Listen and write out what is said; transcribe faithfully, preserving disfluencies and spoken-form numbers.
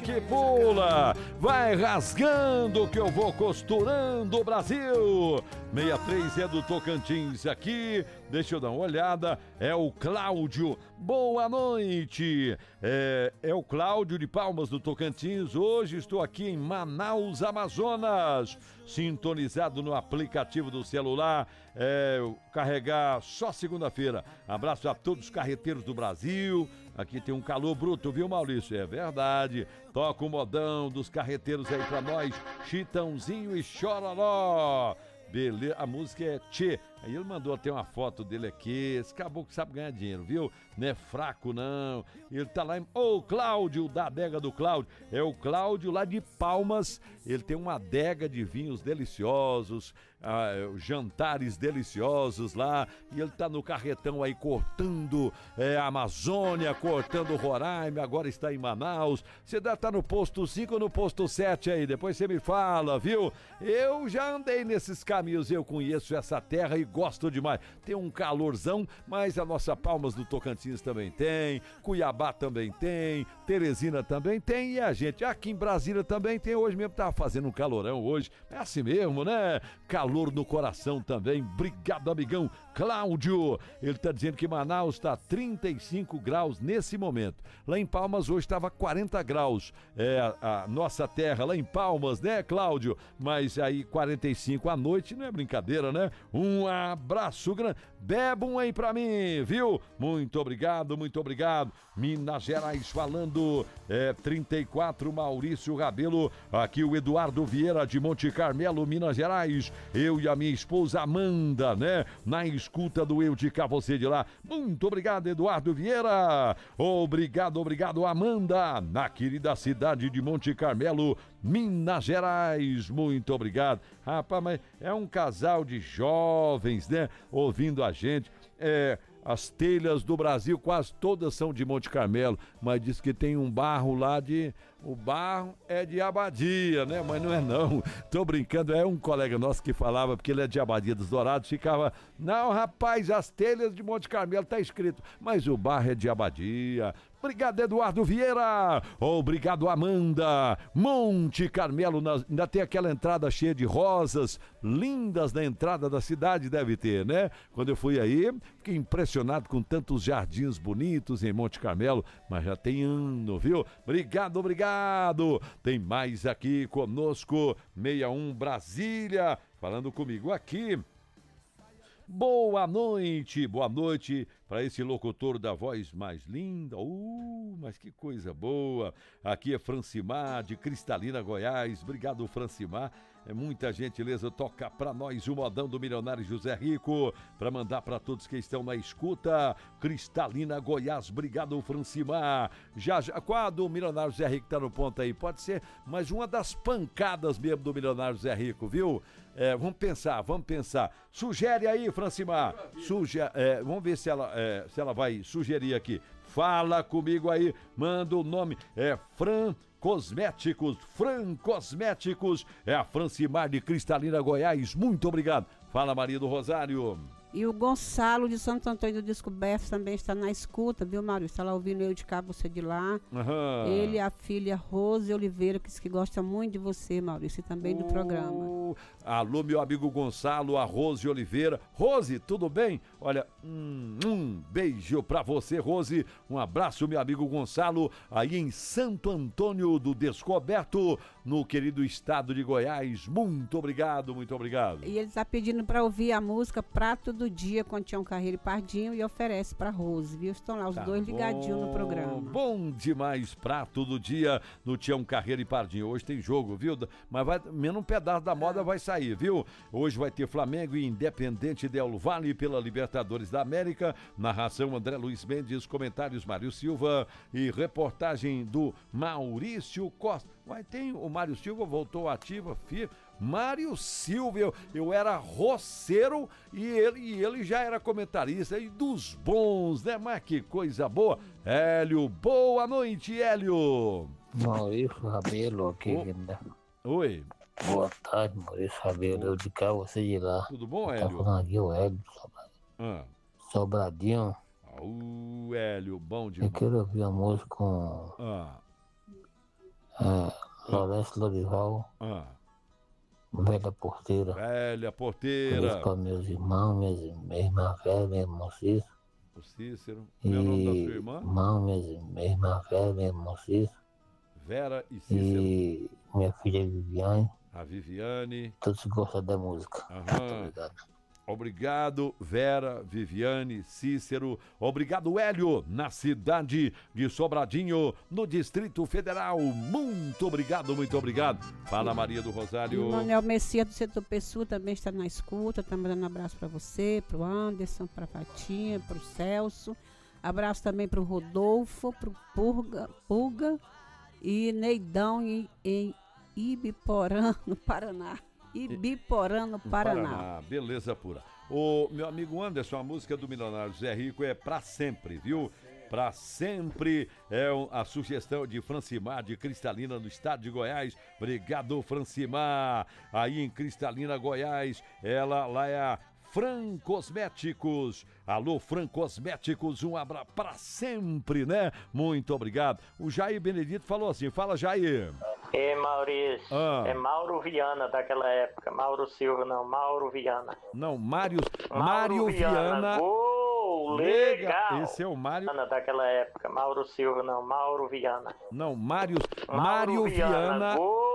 que pula, vai rasgando que eu vou costurando o Brasil. sessenta e três é do Tocantins aqui, deixa eu dar uma olhada, é o Cláudio, boa noite, é, é o Cláudio de Palmas do Tocantins, hoje estou aqui em Manaus, Amazonas, sintonizado no aplicativo do celular, é, carregar só segunda-feira, abraço a todos os carreteiros do Brasil, aqui tem um calor bruto, viu, Maurício? É verdade, toca o modão dos carreteiros aí pra nós, Chitãozinho e Chororó. Beleza, a música é Tchê. Aí ele mandou até uma foto dele aqui. Esse caboclo sabe ganhar dinheiro, viu? Não é fraco, não. Ele tá lá em... Ô, oh, Cláudio, da adega do Cláudio. É o Cláudio lá de Palmas. Ele tem uma adega de vinhos deliciosos, ah, jantares deliciosos lá. E ele tá no carretão aí cortando é, a Amazônia, cortando Roraima. Agora está em Manaus. Você deve estar no posto cinco ou no posto sete aí. Depois você me fala, viu? Eu já andei nesses caminhos. Eu conheço essa terra e gosto demais. Tem um calorzão, mas a nossa Palmas do Tocantins também tem, Cuiabá também tem, Teresina também tem, e a gente aqui em Brasília também tem. Hoje mesmo tava fazendo um calorão hoje, é assim mesmo, né? Calor no coração também. Obrigado, amigão Cláudio. Ele tá dizendo que Manaus tá trinta e cinco graus nesse momento. Lá em Palmas hoje estava quarenta graus. É a, a nossa terra lá em Palmas, né, Cláudio? Mas aí quarenta e cinco à noite não é brincadeira, né? Um abraço grande. Bebam aí pra mim, viu? Muito obrigado, muito obrigado. Minas Gerais falando, é, trinta e quatro, Maurício Rabelo. Aqui o Eduardo Vieira de Monte Carmelo, Minas Gerais. Eu e a minha esposa Amanda, né? Na escuta do Eu de Cá, você de lá. Muito obrigado, Eduardo Vieira. Obrigado, obrigado, Amanda. Na querida cidade de Monte Carmelo, Minas Gerais. Muito obrigado. Rapaz, mas é um casal de jovens, né? Ouvindo a gente. É, as telhas do Brasil quase todas são de Monte Carmelo, mas diz que tem um barro lá de... O barro é de Abadia, né? Mas não é não. Tô brincando, é um colega nosso que falava, porque ele é de Abadia dos Dourados, ficava... Não, rapaz, as telhas de Monte Carmelo tá escrito, mas o barro é de Abadia. Obrigado, Eduardo Vieira. Obrigado, Amanda. Monte Carmelo, na... ainda tem aquela entrada cheia de rosas, lindas na entrada da cidade, deve ter, né? Quando eu fui aí, fiquei impressionado com tantos jardins bonitos em Monte Carmelo, mas já tem ano, viu? Obrigado, obrigado. Tem mais aqui conosco, sessenta e um Brasília, falando comigo aqui. Boa noite, boa noite para esse locutor da voz mais linda. Uh, mas que coisa boa. Aqui é Francimar, de Cristalina, Goiás. Obrigado, Francimar. É muita gentileza. Toca para nós o modão do milionário José Rico, para mandar para todos que estão na escuta. Cristalina, Goiás. Obrigado, Francimar. Já, já, qual a do milionário José Rico tá no ponto aí? Pode ser mais uma das pancadas mesmo do milionário José Rico, viu? É, vamos pensar, vamos pensar. Sugere aí, Francimar. Suge é, vamos ver se ela, é, se ela vai sugerir aqui. Fala comigo aí, manda o nome. É Fran Cosméticos. Fran Cosméticos. É a Francimar de Cristalina, Goiás. Muito obrigado. Fala, Maria do Rosário. E o Gonçalo de Santo Antônio do Descoberto também está na escuta, viu, Maurício? Está lá ouvindo Eu de Cá, você de lá. Uhum. Ele e a filha Rose Oliveira, que diz que gosta muito de você, Maurício, e também do uh, programa. Alô, meu amigo Gonçalo, a Rose Oliveira. Rose, tudo bem? Olha, um, um beijo pra você, Rose. Um abraço, meu amigo Gonçalo, aí em Santo Antônio do Descoberto, no querido estado de Goiás. Muito obrigado, muito obrigado. E ele está pedindo para ouvir a música Prato do Dia com Tião Carreiro e Pardinho e oferece para Rose, viu? Estão lá os tá dois ligadinhos bom, no programa. Bom demais, Prato do Dia no Tião Carreiro e Pardinho. Hoje tem jogo, viu? Mas vai, menos um pedaço da moda vai sair, viu? Hoje vai ter Flamengo e Independente Del Valle pela Libertadores da América. Narração André Luiz Mendes, comentários Mário Silva e reportagem do Maurício Costa. Vai ter o Mário Silva, voltou ativa, firme. Mário Silva, eu, eu era roceiro e ele, e ele já era comentarista e dos bons, né? Mas que coisa boa. Hélio, boa noite, Hélio. Maurício Rabelo aqui, oh. né? Oi. Boa tarde, Maurício Rabelo. Eu de cá, você de lá. Tudo bom, tá Hélio? Tá falando aqui o Hélio, ah. Sobradinho. O Hélio, bom demais. Eu quero ouvir a música com... Ah. É, Lourenço Lorival, Ah, Velha Porteira. velha Beijo porteira. para meus irmãos, minhas, minha irmã velha, meu irmão Cícero. O Cícero. E Meu nome da sua irmã? irmão, minhas, minha irmã velha, meu irmão Cícero. Vera e Cícero. E minha filha Viviane. A Viviane. Todos gostam da música. Aham. Obrigado. Obrigado, Vera, Viviane, Cícero. Obrigado, Hélio, na cidade de Sobradinho, no Distrito Federal. Muito obrigado, muito obrigado. Fala, Maria do Rosário. O Manuel Messias do Setor Pessoa também está na escuta. Tá mandando um abraço para você, para o Anderson, para a Fatinha, para o Celso. Abraço também para o Rodolfo, para o Purga, Pulga e Neidão em, em Ibiporã, no Paraná. Ibiporã, no Paraná. Paraná, beleza pura. O meu amigo Anderson, a música do Milionário Zé Rico é Pra Sempre, viu? Pra Sempre é a sugestão de Francimar, de Cristalina, no estado de Goiás. Obrigado, Francimar. Aí em Cristalina, Goiás, ela lá é a Fran Cosméticos. Alô, Fran Cosméticos, um abraço pra sempre, né? Muito obrigado. O Jair Benedito falou assim, fala, Jair. Ei, Maurício, Ah. é Mauro Viana daquela época, Mauro Silva não, Mauro Viana. Não, Mário, Mauro Mário Viana. Gol, Legal. legal. Esse é o Mário. Viana daquela época, Mauro Silva não, Mauro Viana. Não, Mário, Mauro Mário Viana. Gol,